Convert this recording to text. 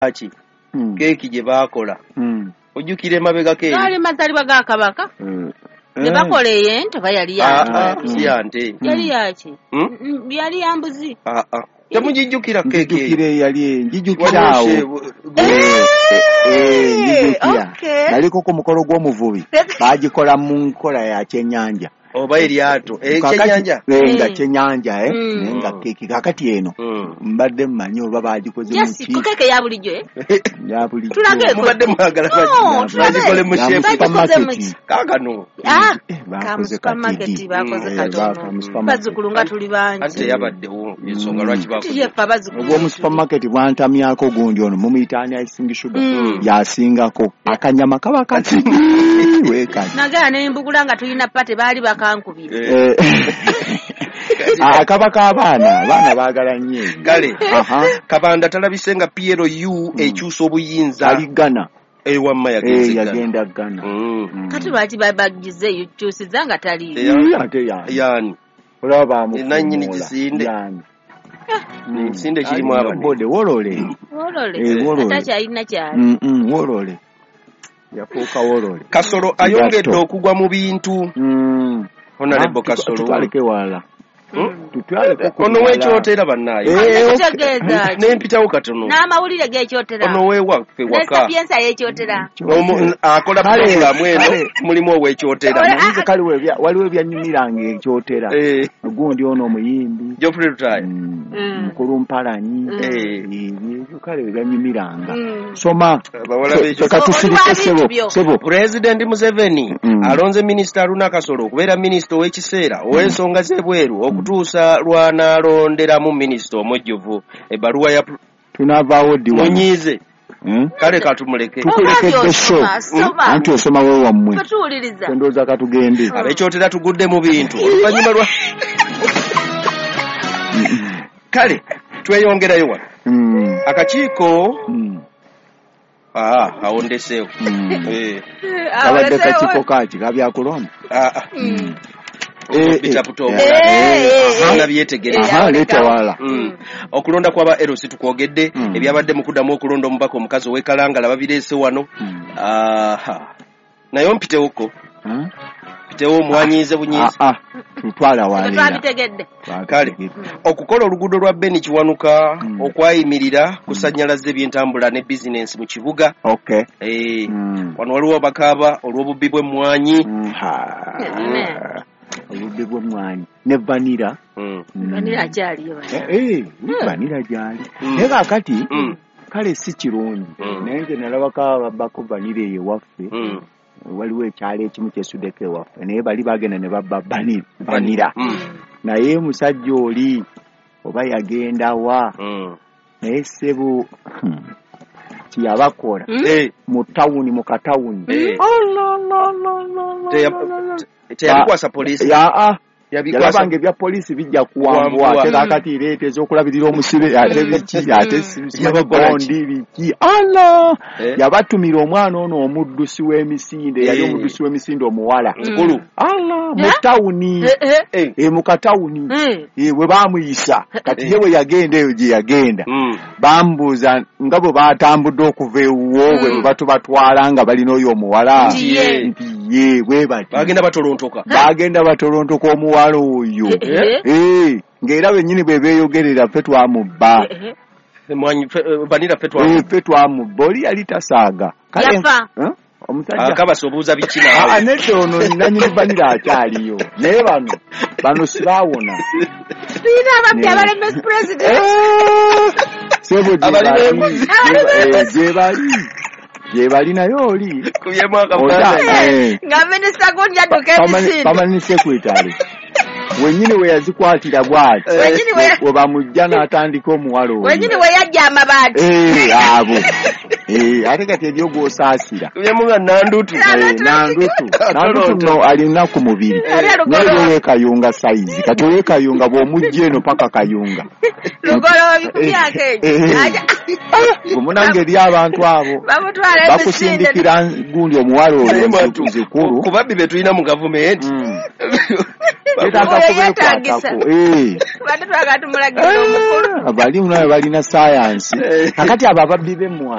Aki keeki gye baakola ojjukira emabega keeri gaali mazaalibwa ga Kabaka ne bakola ey'ente oba yali si yante yali yaki yali ya mbuzi temugijjukira keeki yali njijukiraawo naliko ku mukolo gw'omuvubi baagikola mu nkola ya kyennyanja oba eryato ekyennyanja nga kyennyanja naye nga keeki kakati eno mbadde mmanyi oba baagikoze mu keeke ya bulijjo ya bulijjo mubadde mwagala bagikole mu supermarket kaakano bakoze supermarket bakoze katono bazzukulu nga tuli bangi ate yabaddewo ensonga lwaki obw'omu supermarket bwantamyako gundi ono mumuyitaani aisingi sugar yasingako akanyama kaba kati weekati nagera nembugula nga tulina pate baali bakankubira akaba k'abaana baagala nnyo kale Kabanda talabise nga PLU ekyusa obuyinza ali Ghana ewamma yagenda Ghana kati lwaki bagize kyusiza nga tali yani olaba nanyini kisinde nsinde kirimu abade wolole atakyalina kyali wolole yafuuka wolole Kasolo ayongedde okugwa mu bintu Honorable Kasolo tutwaleke wala ono wekyotera bannaayo nempitawo katono n'amawulire g'ekyotera ono weewaffe waka nesapiensa y'ekyotera akola pulogulaamu eno mulimu oweekyotera kale waliwo ebyanyumiranga ekyotera gundi ono omuyimbi Geoffrey Rutaaya mukulu mpalanyi ebyo kale ebyanyumiranga soma katusirike sebo President Museveni alonze minisita Aruna Kasolo okubeera minisita ow'ekiseera ow'ensonga z'ebweru okutuusa lwanalonderamu minisita omujjuvu ebbaluwa ya tunavaawo ddi munyiize kale katumuleke tukulekedde sho anti osoma we wammwe tondooza katugende abekyotera tugudde mu bintu oluvannyuma lwa kale tweyongerayo wano akakiiko awo ndeseewo kabadde kakiiko kaki kabyakulonda byetegereza okulonda kwaba erosi tukwogedde ebyabadde mu kuddamu okulonda omubaka omukazi ow'ekalangala babireese wano naye ompitewoko pitewo omwanyiize bunyiizi tutwala waleera kale okukola oluguudo lwa Beni Kiwanuka okwayimirira kusannyalaza ebyentambula ne bizinensi mu kibuga wano waliwo bakaaba olw'obubbi bw'emmwanyi obubbi bw'emmwanyi ne vanira vanira gyali naye kaakati kale si kirungi naye nze nalabako babbako vanira eyo ewaffe waliwo ekyalo ekimu kyesuddeko ewaffe naye bali bagenda ne babba vanira naye musajja oli oba yagenda wa naye ssebo kiyabakola mu tawuni mu katawuni teyabikwasa polisi yalabanga ebya polisi bijja kuwambwa ate kakati ireeteza okulabirira omusibe ate biki ate simagondi biki yabatumira omwana ono omuddusi w'emisinde yali omuddusi w'emisinde omuwala mu tawuni mu katawuni we baamuyisa kati ye we yagenda eyo gye yagenda bambuuza nga bwe baatambudde okuva ewuwo bwe batubatwala nga balina oyo omuwala nti ye bwe bati bagenda batolontoka omuwala oyo ng'era bennyini bwe beeyogerera ffe twamubba ffe twamubba oli yali tasaaga kabasobuuza bikina nedda ono nanyini vanira akyaliyo naye bano sibaawona tulina ababbi abalemesi president sebo gye bali naye oli nga minisita gundi adduka emisinde permanent secretary wenyini we yazikwatira bwati we bamujja n'atandika omuwala oyo wenyini we yajja amabaati abo ate kati ebyo gw'osaasira nandutu no alina ku mubiri naye weekayunga sayizi kati weekayunga bw'omujja eno paka kayunga omunange eri abantu abo bakusindikira gundi omuwala oyo zikulu ku babbi be tulina mu gavumenti bade twagatumulagira omukulu abali munawe balina science kakati abo ababbi b'emmwanyi